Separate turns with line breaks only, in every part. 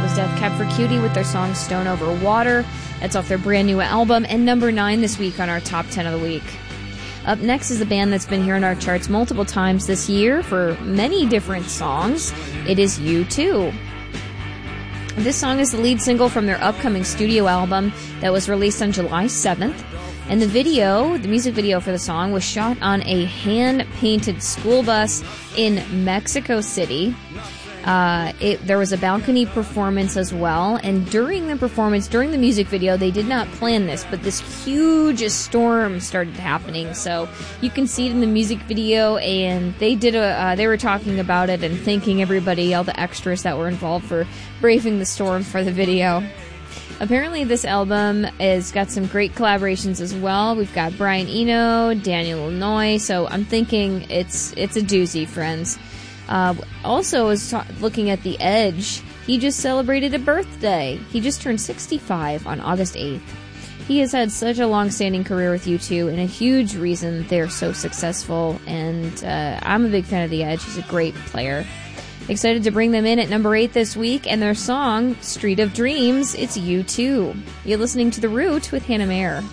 was Death Cab for Cutie with their song Stone Over Water. That's off their brand new album, and number 9 this week on our Top 10 of the Week. Up next is a band that's been here in our charts multiple times this year for many different songs. It is U2. This song is the lead single from their upcoming studio album that was released on July 7th. And the music video for the song was shot on a hand-painted school bus in Mexico City. There was a balcony performance as well, and during the music video, they did not plan this, but this huge storm started happening, so you can see it in the music video, and they were talking about it and thanking everybody, all the extras that were involved for braving the storm for the video. Apparently, this album has got some great collaborations as well. We've got Brian Eno, Daniel Lanois, so I'm thinking it's a doozy, friends. Also, looking at The Edge, he just celebrated a birthday. He just turned 65 on August 8th. He has had such a long-standing career with U2 and a huge reason they're so successful, and I'm a big fan of The Edge. He's a great player. Excited to bring them in at number 8 this week, and their song, Street of Dreams, it's U2. You're listening to The Root with Hannah Mayer.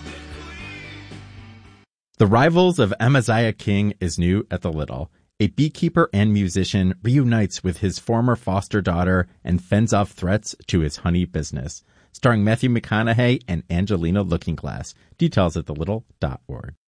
The Rivals of Amaziah King is new at the Little. A beekeeper and musician reunites with his former foster daughter and fends off threats to his honey business. Starring Matthew McConaughey and Angelina Lookingglass. Details at thelittle.org.